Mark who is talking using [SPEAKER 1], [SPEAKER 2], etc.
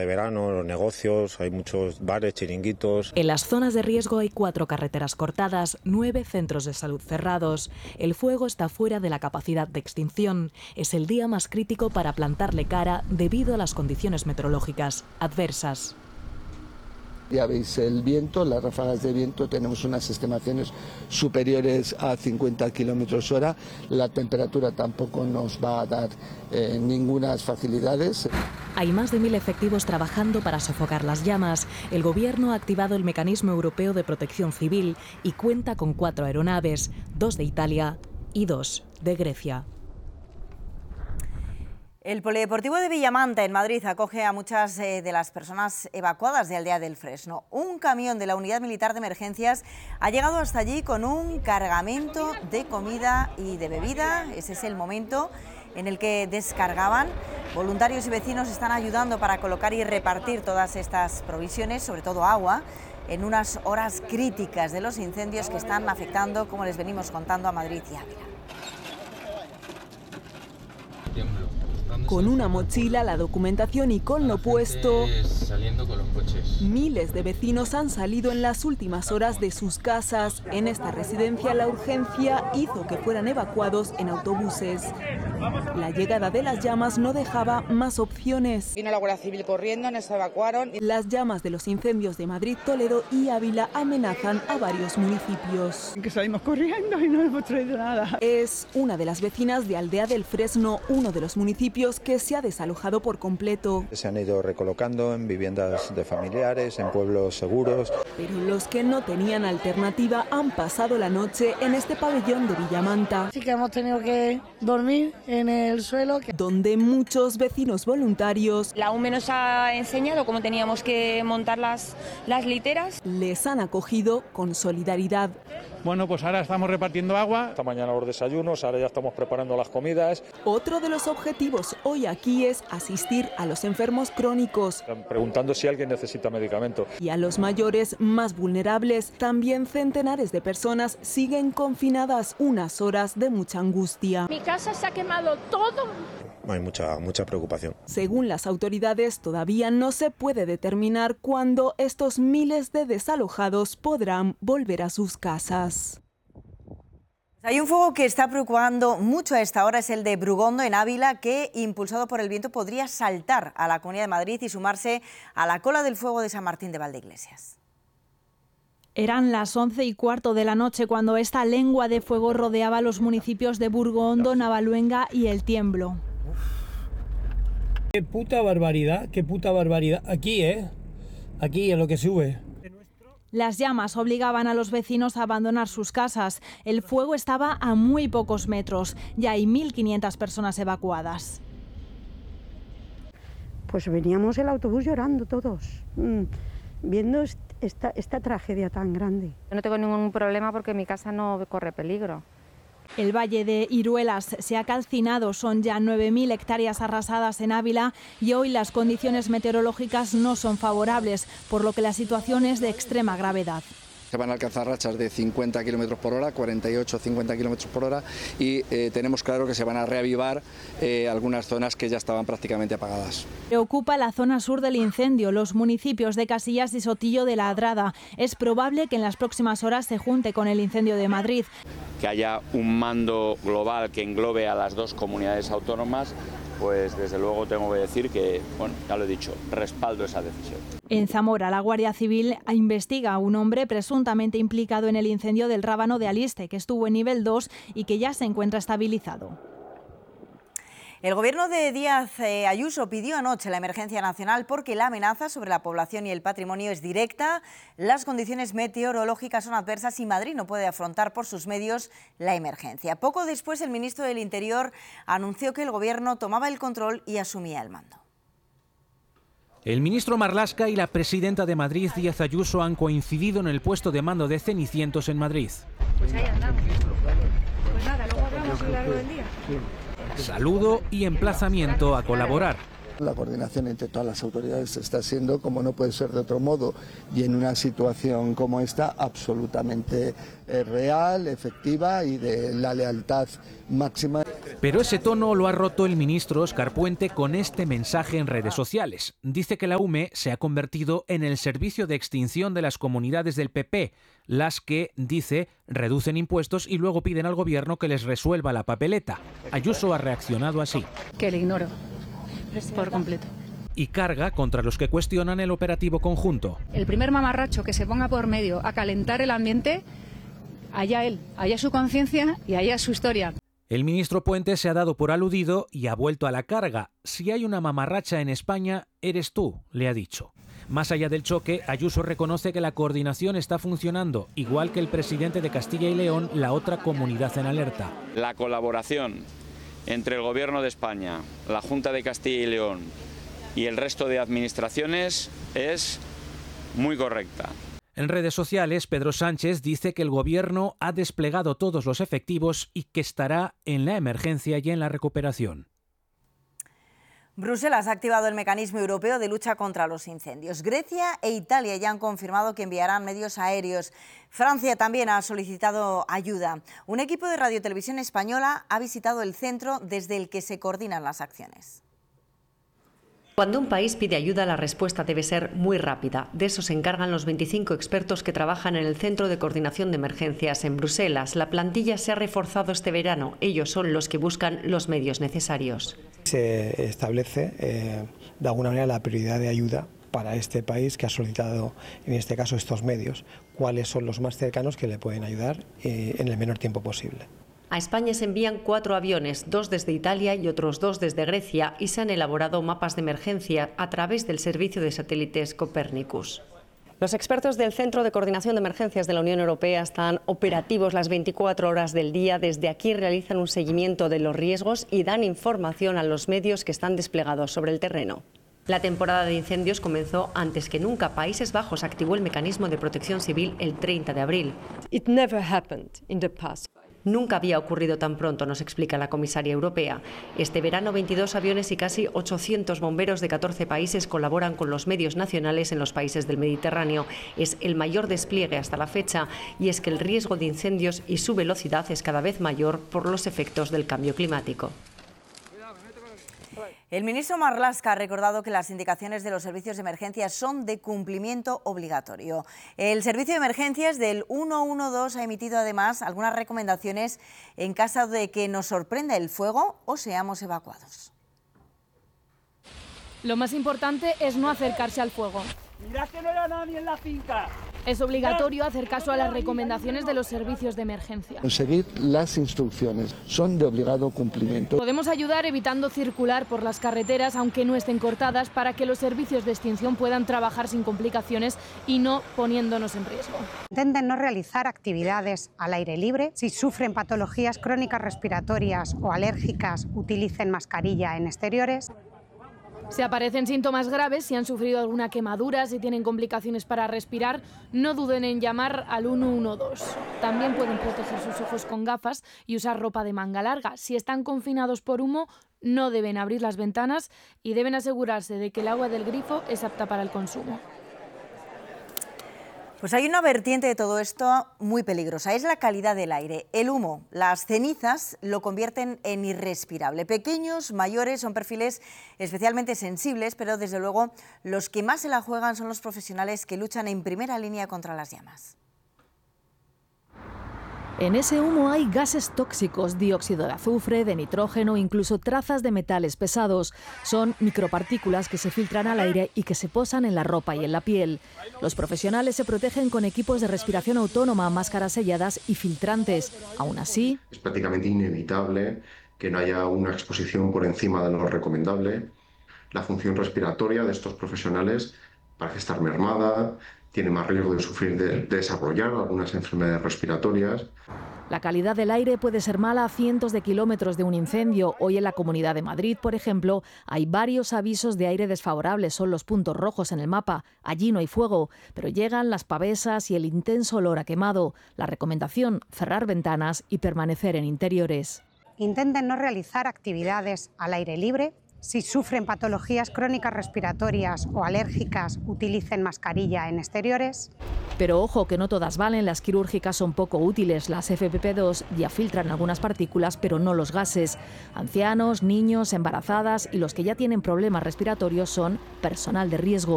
[SPEAKER 1] verano, los negocios, hay muchos bares, chiringuitos.
[SPEAKER 2] En las zonas de riesgo hay 4 carreteras cortadas, 9 centros de salud cerrados. El fuego está fuera de la capacidad de extinción. Es el día más crítico para plantarle cara debido a las condiciones meteorológicas adversas.
[SPEAKER 3] Ya veis el viento, las ráfagas de viento, tenemos unas estimaciones superiores a 50 kilómetros hora. La temperatura tampoco nos va a dar ningunas facilidades.
[SPEAKER 2] Hay más de 1000 efectivos trabajando para sofocar las llamas. El Gobierno ha activado el Mecanismo Europeo de Protección Civil y cuenta con 4 aeronaves, 2 de Italia y 2 de Grecia.
[SPEAKER 4] El Polideportivo de Villamanta, en Madrid, acoge a muchas de las personas evacuadas de Aldea del Fresno. Un camión de la Unidad Militar de Emergencias ha llegado hasta allí con un cargamento de comida y de bebida. Ese es el momento en el que descargaban. Voluntarios y vecinos están ayudando para colocar y repartir todas estas provisiones, sobre todo agua, en unas horas críticas de los incendios que están afectando, como les venimos contando, a Madrid y Ávila.
[SPEAKER 5] Con una mochila, la documentación y con lo puesto,
[SPEAKER 6] saliendo con los coches.
[SPEAKER 5] Miles de vecinos han salido en las últimas horas de sus casas. En esta residencia la urgencia hizo que fueran evacuados en autobuses. La llegada de las llamas no dejaba más opciones.
[SPEAKER 7] Vino la Guardia Civil corriendo, nos evacuaron.
[SPEAKER 5] Las llamas de los incendios de Madrid, Toledo y Ávila amenazan a varios municipios.
[SPEAKER 8] Que salimos corriendo y no hemos traído nada.
[SPEAKER 5] Es una de las vecinas de Aldea del Fresno, uno de los municipios que se ha desalojado por completo.
[SPEAKER 9] Se han ido recolocando en viviendas de familiares, en pueblos seguros.
[SPEAKER 5] Pero los que no tenían alternativa han pasado la noche en este pabellón de Villamanta.
[SPEAKER 10] Sí que hemos tenido que dormir en el suelo.
[SPEAKER 5] Donde muchos vecinos voluntarios...
[SPEAKER 11] La UME nos ha enseñado cómo teníamos que montar las literas.
[SPEAKER 5] Les han acogido con solidaridad.
[SPEAKER 12] Bueno, pues ahora estamos repartiendo agua.
[SPEAKER 13] Esta mañana los desayunos, ahora ya estamos preparando las comidas.
[SPEAKER 5] Otro de los objetivos hoy aquí es asistir a los enfermos crónicos.
[SPEAKER 13] Están preguntando si alguien necesita medicamento.
[SPEAKER 5] Y a los mayores más vulnerables. También centenares de personas siguen confinadas, unas horas de mucha angustia.
[SPEAKER 14] Mi casa se ha quemado todo.
[SPEAKER 1] Hay mucha preocupación.
[SPEAKER 5] Según las autoridades, todavía no se puede determinar cuándo estos miles de desalojados podrán volver a sus casas.
[SPEAKER 4] Hay un fuego que está preocupando mucho a esta hora, es el de Brugondo, en Ávila, que, impulsado por el viento, podría saltar a la Comunidad de Madrid y sumarse a la cola del fuego de San Martín de Valdeiglesias.
[SPEAKER 15] Eran las 11:15 de la noche cuando esta lengua de fuego rodeaba los municipios de Burgondo, Navaluenga y El Tiemblo.
[SPEAKER 16] Qué puta barbaridad, qué puta barbaridad. Aquí, aquí es lo que sube.
[SPEAKER 15] Las llamas obligaban a los vecinos a abandonar sus casas. El fuego estaba a muy pocos metros. Ya hay 1.500 personas evacuadas.
[SPEAKER 17] Pues veníamos el autobús llorando todos, viendo esta tragedia tan grande.
[SPEAKER 18] Yo no tengo ningún problema porque mi casa no corre peligro.
[SPEAKER 15] El valle de Iruelas se ha calcinado, son ya 9.000 hectáreas arrasadas en Ávila y hoy las condiciones meteorológicas no son favorables, por lo que la situación es de extrema gravedad.
[SPEAKER 19] Se van a alcanzar rachas de 50 km por hora, 48-50 km por hora y tenemos claro que se van a reavivar algunas zonas que ya estaban prácticamente apagadas.
[SPEAKER 15] Preocupa la zona sur del incendio, los municipios de Casillas y Sotillo de la Adrada. Es probable que en las próximas horas se junte con el incendio de Madrid.
[SPEAKER 20] Que haya un mando global que englobe a las dos comunidades autónomas, pues desde luego tengo que decir que, bueno, ya lo he dicho, respaldo esa decisión.
[SPEAKER 15] En Zamora, la Guardia Civil investiga a un hombre presuntamente implicado en el incendio del Rábano de Aliste, que estuvo en nivel 2 y que ya se encuentra estabilizado.
[SPEAKER 4] El gobierno de Díaz Ayuso pidió anoche la emergencia nacional porque la amenaza sobre la población y el patrimonio es directa, las condiciones meteorológicas son adversas y Madrid no puede afrontar por sus medios la emergencia. Poco después, el ministro del Interior anunció que el gobierno tomaba el control y asumía el mando.
[SPEAKER 21] El ministro Marlaska y la presidenta de Madrid, Díaz Ayuso, han coincidido en el puesto de mando de Cenicientos en Madrid.
[SPEAKER 14] Pues ahí andamos. Pues nada, luego hablamos a lo largo del día.
[SPEAKER 21] Saludo y emplazamiento a colaborar.
[SPEAKER 3] La coordinación entre todas las autoridades está siendo, como no puede ser de otro modo, y en una situación como esta, absolutamente real, efectiva y de la lealtad máxima.
[SPEAKER 21] Pero ese tono lo ha roto el ministro Óscar Puente con este mensaje en redes sociales. Dice que la UME se ha convertido en el servicio de extinción de las comunidades del PP, las que, dice, reducen impuestos y luego piden al gobierno que les resuelva la papeleta. Ayuso ha reaccionado así.
[SPEAKER 8] Que le ignoro por completo.
[SPEAKER 21] Y carga contra los que cuestionan el operativo conjunto.
[SPEAKER 8] El primer mamarracho que se ponga por medio a calentar el ambiente, allá él, allá su conciencia y allá su historia.
[SPEAKER 21] El ministro Puente se ha dado por aludido y ha vuelto a la carga. Si hay una mamarracha en España, eres tú, le ha dicho. Más allá del choque, Ayuso reconoce que la coordinación está funcionando, igual que el presidente de Castilla y León, la otra comunidad en alerta.
[SPEAKER 20] La colaboración entre el Gobierno de España, la Junta de Castilla y León y el resto de administraciones es muy correcta.
[SPEAKER 21] En redes sociales, Pedro Sánchez dice que el gobierno ha desplegado todos los efectivos y que estará en la emergencia y en la recuperación.
[SPEAKER 4] Bruselas ha activado el mecanismo europeo de lucha contra los incendios. Grecia e Italia ya han confirmado que enviarán medios aéreos. Francia también ha solicitado ayuda. Un equipo de Radio Televisión Española ha visitado el centro desde el que se coordinan las acciones.
[SPEAKER 2] Cuando un país pide ayuda, la respuesta debe ser muy rápida. De eso se encargan los 25 expertos que trabajan en el Centro de Coordinación de Emergencias en Bruselas. La plantilla se ha reforzado este verano. Ellos son los que buscan los medios necesarios.
[SPEAKER 22] Se establece de alguna manera la prioridad de ayuda para este país que ha solicitado, en este caso, estos medios. ¿Cuáles son los más cercanos que le pueden ayudar en el menor tiempo posible?
[SPEAKER 2] A España se envían 4 aviones, 2 desde Italia y otros 2 desde Grecia, y se han elaborado mapas de emergencia a través del servicio de satélites Copernicus. Los expertos del Centro de Coordinación de Emergencias de la Unión Europea están operativos las 24 horas del día. Desde aquí realizan un seguimiento de los riesgos y dan información a los medios que están desplegados sobre el terreno. La temporada de incendios comenzó antes que nunca. Países Bajos activó el mecanismo de protección civil el 30 de abril. Nunca había ocurrido tan pronto, nos explica la comisaria europea. Este verano 22 aviones y casi 800 bomberos de 14 países colaboran con los medios nacionales en los países del Mediterráneo. Es el mayor despliegue hasta la fecha, y es que el riesgo de incendios y su velocidad es cada vez mayor por los efectos del cambio climático.
[SPEAKER 4] El ministro Marlaska ha recordado que las indicaciones de los servicios de emergencias son de cumplimiento obligatorio. El servicio de emergencias del 112 ha emitido además algunas recomendaciones en caso de que nos sorprenda el fuego o seamos evacuados.
[SPEAKER 15] Lo más importante es no acercarse al fuego.
[SPEAKER 23] Mirad que no era nadie en la finca.
[SPEAKER 15] Es obligatorio hacer caso a las recomendaciones de los servicios de emergencia.
[SPEAKER 3] Seguir las instrucciones son de obligado cumplimiento.
[SPEAKER 15] Podemos ayudar evitando circular por las carreteras, aunque no estén cortadas, para que los servicios de extinción puedan trabajar sin complicaciones y no poniéndonos en riesgo.
[SPEAKER 24] Intenten no realizar actividades al aire libre. Si sufren patologías crónicas respiratorias o alérgicas, utilicen mascarilla en exteriores.
[SPEAKER 15] Si aparecen síntomas graves, si han sufrido alguna quemadura, si tienen complicaciones para respirar, no duden en llamar al 112. También pueden proteger sus ojos con gafas y usar ropa de manga larga. Si están confinados por humo, no deben abrir las ventanas y deben asegurarse de que el agua del grifo es apta para el consumo.
[SPEAKER 4] Pues hay una vertiente de todo esto muy peligrosa, es la calidad del aire. El humo, las cenizas lo convierten en irrespirable. Pequeños, mayores, son perfiles especialmente sensibles, pero desde luego los que más se la juegan son los profesionales que luchan en primera línea contra las llamas.
[SPEAKER 5] En ese humo hay gases tóxicos, dióxido de azufre, de nitrógeno, incluso trazas de metales pesados. Son micropartículas que se filtran al aire y que se posan en la ropa y en la piel. Los profesionales se protegen con equipos de respiración autónoma, máscaras selladas y filtrantes. Aún así,
[SPEAKER 25] es prácticamente inevitable que no haya una exposición por encima de lo recomendable. La función respiratoria de estos profesionales parece estar mermada. Tiene más riesgo de sufrir, de desarrollar algunas enfermedades respiratorias.
[SPEAKER 5] La calidad del aire puede ser mala a cientos de kilómetros de un incendio. Hoy en la Comunidad de Madrid, por ejemplo, hay varios avisos de aire desfavorables. Son los puntos rojos en el mapa. Allí no hay fuego, pero llegan las pavesas y el intenso olor a quemado. La recomendación, cerrar ventanas y permanecer en interiores.
[SPEAKER 24] Intenten no realizar actividades al aire libre. Si sufren patologías crónicas respiratorias o alérgicas, utilicen mascarilla en exteriores.
[SPEAKER 6] Pero ojo, que no todas valen, las quirúrgicas son poco útiles. Las FFP2 ya filtran algunas partículas, pero no los gases. Ancianos, niños, embarazadas y los que ya tienen problemas respiratorios son personal de riesgo.